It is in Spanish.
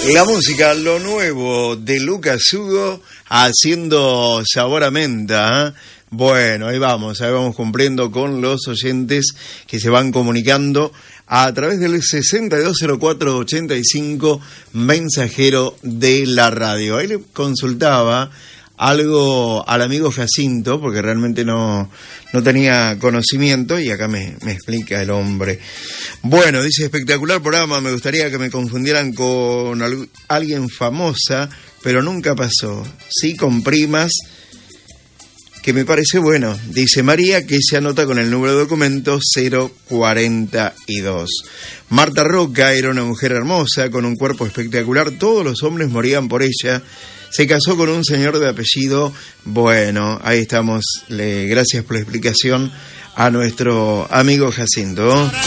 La música, lo nuevo de Lucas Hugo haciendo sabor a menta, ¿eh? Bueno, ahí vamos cumpliendo con los oyentes que se van comunicando a través del 620485 mensajero de la radio. Ahí le consultaba algo al amigo Jacinto, porque realmente no tenía conocimiento, y acá me explica el hombre. Bueno, dice, espectacular programa, me gustaría que me confundieran con alguien famosa, pero nunca pasó. Sí, con primas, que me parece bueno. Dice María, que se anota con el número de documento 042. Marta Roca era una mujer hermosa, con un cuerpo espectacular, todos los hombres morían por ella. Se casó con un señor de apellido. Bueno, ahí estamos. Gracias por la explicación a nuestro amigo Jacinto.